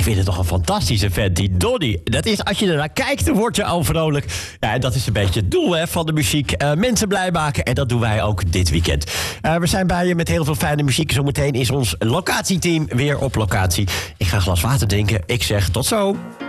vind het toch een fantastische vent, die Donny. Dat is, als je ernaar kijkt, dan word je al vrolijk. Ja, en dat is een beetje het doel van de muziek. Mensen blij maken, en dat doen wij ook dit weekend. We zijn bij je met heel veel fijne muziek. Zometeen is ons locatieteam weer op locatie. Ik ga een glas water drinken. Ik zeg tot zo.